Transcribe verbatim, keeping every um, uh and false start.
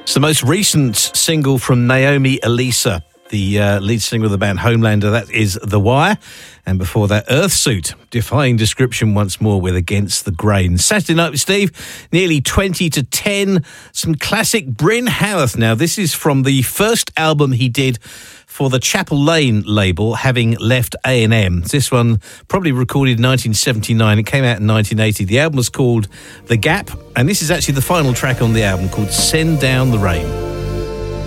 It's the most recent single from Naomi Elisa, the uh, lead singer of the band Homelander. That is The Wire. And before that, Earthsuit, defying description once more with Against the Grain. Saturday Night with Steve, nearly twenty to ten. Some classic Bryn Howarth now. This is from the first album he did for the Chapel Lane label, having left A and M. This one probably recorded in nineteen seventy-nine. It came out in nineteen eighty. The album was called The Gap, and this is actually the final track on the album, called Send Down the Rain.